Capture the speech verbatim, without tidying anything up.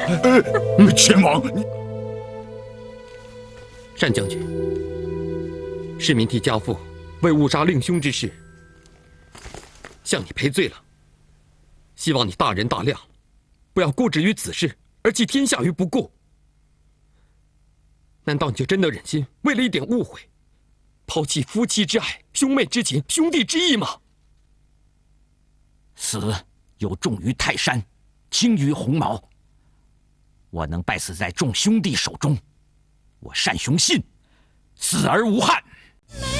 秦王，你单将军，市民替家父为误杀令兄之事向你赔罪了，希望你大人大量，不要固执于此事而弃天下于不顾。难道你就真的忍心为了一点误会，抛弃夫妻之爱、兄妹之情、兄弟之义吗？ 死有重于泰山，轻于鸿毛。我能败死在众兄弟手中，我单雄信死而无憾。